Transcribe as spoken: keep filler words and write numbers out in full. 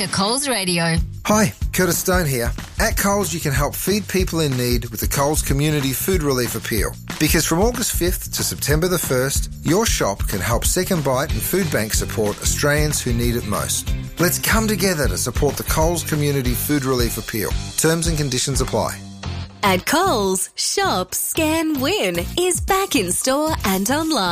to Coles Radio. Hi, Curtis Stone here. At Coles, you can help feed people in need with the Coles Community Food Relief Appeal. Because from August fifth to September the first, your shop can help Second Bite and Food Bank support Australians who need it most. Let's come together to support the Coles Community Food Relief Appeal. Terms and conditions apply. At Coles, Shop, Scan, Win is back in store and online.